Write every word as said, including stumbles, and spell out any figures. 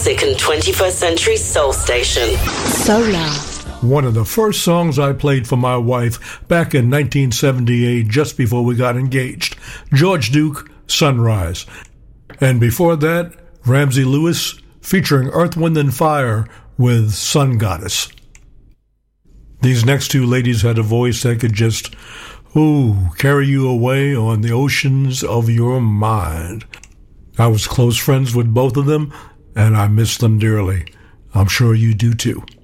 classic and twenty-first century soul station. Solar. One of the first songs I played for my wife back in nineteen seventy-eight, just before we got engaged. George Duke, Sunrise. And before that, Ramsey Lewis, featuring Earth, Wind and Fire with Sun Goddess. These next two ladies had a voice that could just, ooh, carry you away on the oceans of your mind. I was close friends with both of them, and I miss them dearly. I'm sure you do too.